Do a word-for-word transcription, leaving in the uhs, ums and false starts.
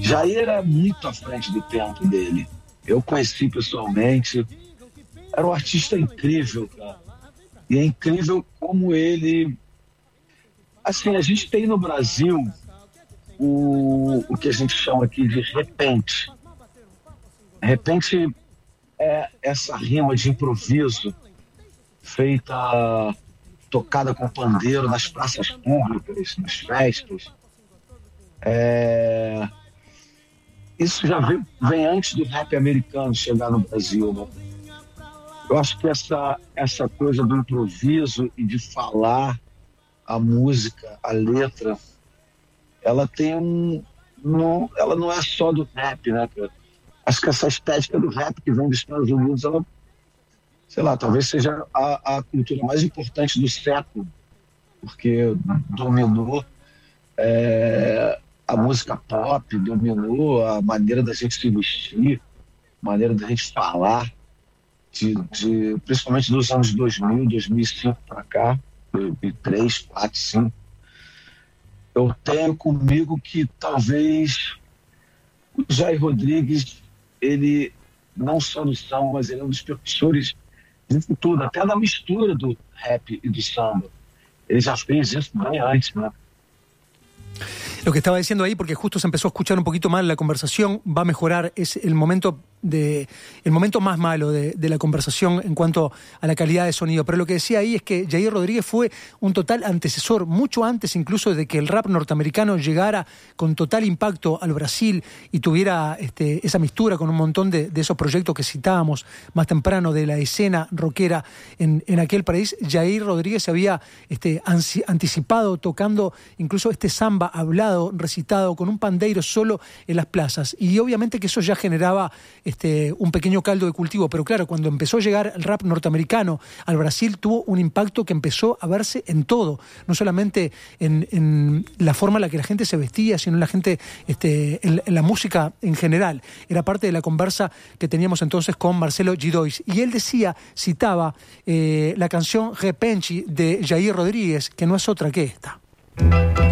Jair era muito à frente do tempo dele. Eu conheci pessoalmente. Era um artista incrível, cara. E é incrível como ele... Assim, a gente tem no Brasil o, o que a gente chama aqui de repente. Repente é essa rima de improviso feita, tocada com pandeiro nas praças públicas, nas festas. É... Isso já vem, vem antes do rap americano chegar no Brasil, né? Eu acho que essa, essa coisa do improviso e de falar a música, a letra, ela tem um... Não, ela não é só do rap, né, cara? Acho que essa estética do rap que vem dos Estados Unidos, ela, sei lá, talvez seja a, a cultura mais importante do século, porque dominou é, a música pop, dominou a maneira da gente se vestir, a maneira da gente falar, de, de, principalmente dos anos dois mil, dois mil e cinco para cá, dois mil e três, quatro, cinco. Eu tenho comigo que talvez o Jair Rodrigues, ele não só no samba, mas ele é um dos percussores de tudo, até da mistura do rap e do samba. Ele já fez isso bem antes, né? Lo que estaba diciendo ahí, porque justo se empezó a escuchar un poquito mal la conversación, va a mejorar, es el momento de el momento más malo de, de la conversación en cuanto a la calidad de sonido. Pero lo que decía ahí es que Jair Rodríguez fue un total antecesor, mucho antes incluso de que el rap norteamericano llegara con total impacto al Brasil y tuviera este, esa mistura con un montón de, de esos proyectos que citábamos más temprano de la escena rockera en, en aquel país. Jair Rodríguez se había este, ansi, anticipado tocando incluso este samba hablado, recitado, con un pandeiro solo en las plazas. Y obviamente que eso ya generaba Este, un pequeño caldo de cultivo, pero claro, cuando empezó a llegar el rap norteamericano al Brasil, tuvo un impacto que empezó a verse en todo, no solamente en, en la forma en la que la gente se vestía, sino en la gente, este, en, en la música en general. Era parte de la conversa que teníamos entonces con Marcelo Gidois, y él decía, citaba eh, la canción Repente de Jair Rodríguez, que no es otra que esta.